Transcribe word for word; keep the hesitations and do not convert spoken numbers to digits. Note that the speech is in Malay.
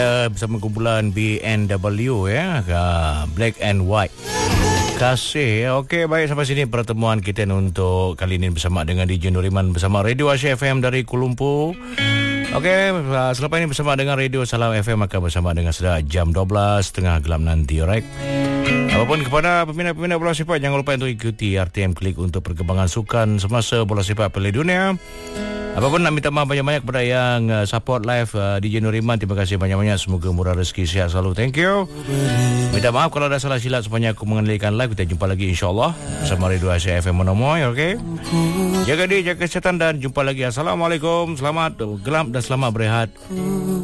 kita bersama kumpulan B N W ya, Black and White. Kasih. Okey, baik, sampai sini pertemuan kita untuk kali ini bersama dengan D J Nuriman bersama Radio Asia F M dari Kuala Lumpur. Okey, selepas ini bersama dengan Radio Salam F M akan bersama dengan sedar jam dua belas setengah gelap nanti, alright. Apapun kepada peminat-peminat bola sepak, jangan lupa untuk ikuti R T M Klik untuk perkembangan sukan semasa bola sepak Piala Dunia. Apapun nak minta maaf banyak-banyak kepada yang uh, support live uh, D J Nuriman. Terima kasih banyak-banyak. Semoga murah rezeki, sihat selalu. Thank you. Minta maaf kalau ada salah silap sepanjang aku mengendalikan live. Kita jumpa lagi insyaAllah bersama Radio Asia F M Monomoy. Okay? Jaga diri, jaga kesihatan dan jumpa lagi. Assalamualaikum. Selamat gelap dan selamat berehat.